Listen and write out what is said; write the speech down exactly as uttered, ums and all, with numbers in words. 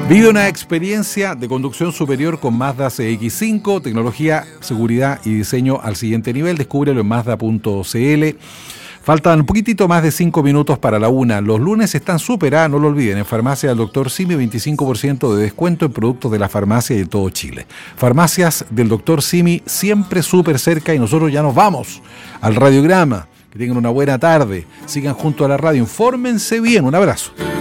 Vive una experiencia de conducción superior con Mazda C X cinco, tecnología, seguridad y diseño al siguiente nivel. Descúbrelo en Mazda punto c l. Faltan un poquitito más de cinco minutos para la una. Los lunes están súper, ah, no lo olviden, en Farmacia del doctor Simi, veinticinco por ciento de descuento en productos de la farmacia y de todo Chile. Farmacias del doctor Simi, siempre súper cerca, y nosotros ya nos vamos al radiograma. Que tengan una buena tarde, sigan junto a la radio, infórmense bien, un abrazo.